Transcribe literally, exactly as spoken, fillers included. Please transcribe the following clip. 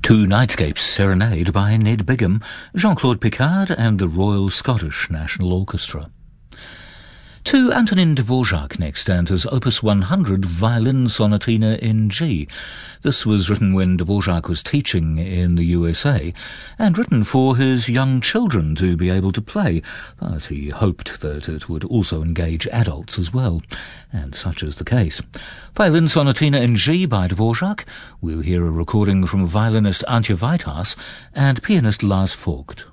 Two Nightscapes Serenade by Ned Bigham, Jean-Claude Picard and the Royal Scottish National Orchestra. To Antonin Dvorak next, and his Opus one hundred Violin Sonatina in G. This was written when Dvorak was teaching in the U S A, and written for his young children to be able to play, but he hoped that it would also engage adults as well, and such is the case. Violin Sonatina in G by Dvorak. We'll hear a recording from violinist Antje Whitehouse and pianist Lars Vogt.